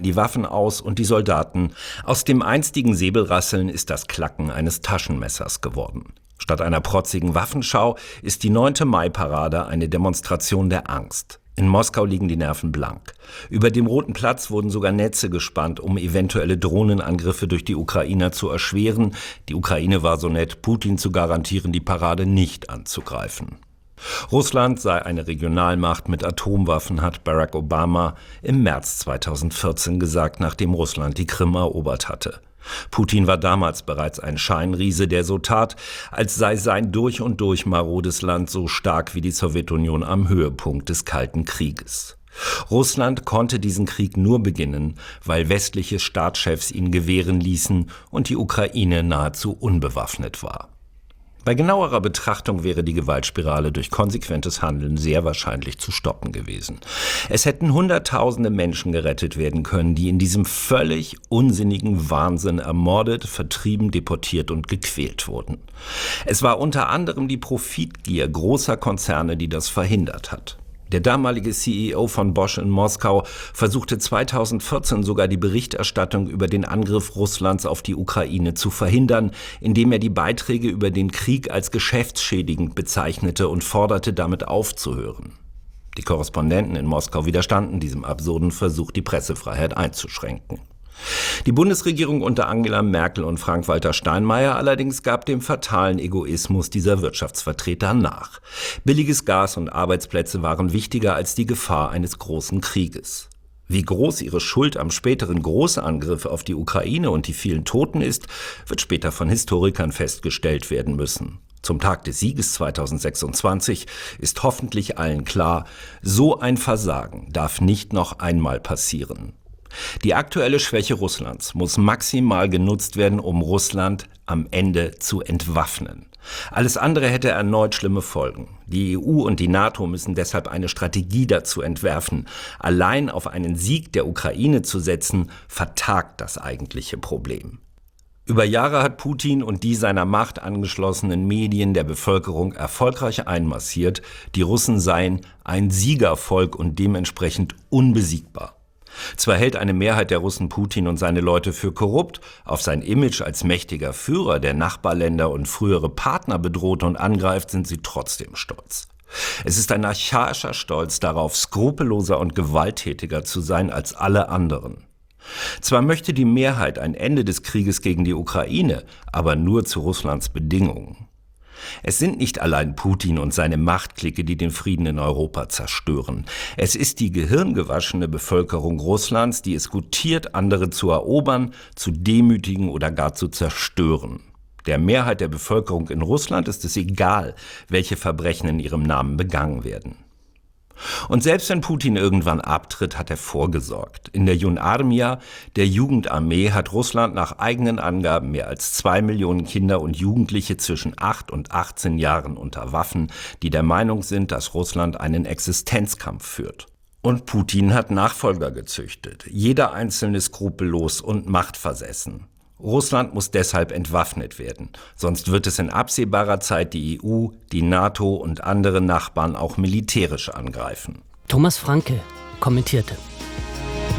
die Waffen aus und die Soldaten. Aus dem einstigen Säbelrasseln ist das Klacken eines Taschenmessers geworden. Statt einer protzigen Waffenschau ist die 9. Mai-Parade eine Demonstration der Angst. In Moskau liegen die Nerven blank. Über dem Roten Platz wurden sogar Netze gespannt, um eventuelle Drohnenangriffe durch die Ukrainer zu erschweren. Die Ukraine war so nett, Putin zu garantieren, die Parade nicht anzugreifen. Russland sei eine Regionalmacht mit Atomwaffen, hat Barack Obama im März 2014 gesagt, nachdem Russland die Krim erobert hatte. Putin war damals bereits ein Scheinriese, der so tat, als sei sein durch und durch marodes Land so stark wie die Sowjetunion am Höhepunkt des Kalten Krieges. Russland konnte diesen Krieg nur beginnen, weil westliche Staatschefs ihn gewähren ließen und die Ukraine nahezu unbewaffnet war. Bei genauerer Betrachtung wäre die Gewaltspirale durch konsequentes Handeln sehr wahrscheinlich zu stoppen gewesen. Es hätten Hunderttausende Menschen gerettet werden können, die in diesem völlig unsinnigen Wahnsinn ermordet, vertrieben, deportiert und gequält wurden. Es war unter anderem die Profitgier großer Konzerne, die das verhindert hat. Der damalige CEO von Bosch in Moskau versuchte 2014 sogar die Berichterstattung über den Angriff Russlands auf die Ukraine zu verhindern, indem er die Beiträge über den Krieg als geschäftsschädigend bezeichnete und forderte, damit aufzuhören. Die Korrespondenten in Moskau widerstanden diesem absurden Versuch, die Pressefreiheit einzuschränken. Die Bundesregierung unter Angela Merkel und Frank-Walter Steinmeier allerdings gab dem fatalen Egoismus dieser Wirtschaftsvertreter nach. Billiges Gas und Arbeitsplätze waren wichtiger als die Gefahr eines großen Krieges. Wie groß ihre Schuld am späteren Großangriff auf die Ukraine und die vielen Toten ist, wird später von Historikern festgestellt werden müssen. Zum Tag des Sieges 2026 ist hoffentlich allen klar, so ein Versagen darf nicht noch einmal passieren. Die aktuelle Schwäche Russlands muss maximal genutzt werden, um Russland am Ende zu entwaffnen. Alles andere hätte erneut schlimme Folgen. Die EU und die NATO müssen deshalb eine Strategie dazu entwerfen. Allein auf einen Sieg der Ukraine zu setzen, vertagt das eigentliche Problem. Über Jahre hat Putin und die seiner Macht angeschlossenen Medien der Bevölkerung erfolgreich einmassiert, die Russen seien ein Siegervolk und dementsprechend unbesiegbar. Zwar hält eine Mehrheit der Russen Putin und seine Leute für korrupt, auf sein Image als mächtiger Führer, der Nachbarländer und frühere Partner bedroht und angreift, sind sie trotzdem stolz. Es ist ein archaischer Stolz darauf, skrupelloser und gewalttätiger zu sein als alle anderen. Zwar möchte die Mehrheit ein Ende des Krieges gegen die Ukraine, aber nur zu Russlands Bedingungen. Es sind nicht allein Putin und seine Machtklicke, die den Frieden in Europa zerstören. Es ist die gehirngewaschene Bevölkerung Russlands, die es gutiert, andere zu erobern, zu demütigen oder gar zu zerstören. Der Mehrheit der Bevölkerung in Russland ist es egal, welche Verbrechen in ihrem Namen begangen werden. Und selbst wenn Putin irgendwann abtritt, hat er vorgesorgt. In der Junarmia, der Jugendarmee, hat Russland nach eigenen Angaben mehr als 2 Millionen Kinder und Jugendliche zwischen 8 und 18 Jahren unter Waffen, die der Meinung sind, dass Russland einen Existenzkampf führt. Und Putin hat Nachfolger gezüchtet. Jeder einzelne skrupellos und machtversessen. Russland muss deshalb entwaffnet werden, sonst wird es in absehbarer Zeit die EU, die NATO und andere Nachbarn auch militärisch angreifen. Thomas Franke kommentierte.